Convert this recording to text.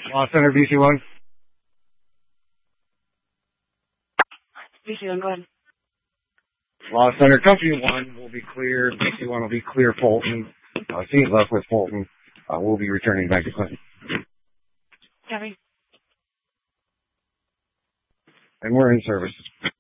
Law Center, BC1. BC1, go ahead. Law Center, Company 1 will be clear. BC1 will be clear Fulton. Seat left with Fulton. We'll be returning back to Clinton. Copy. And we're in service.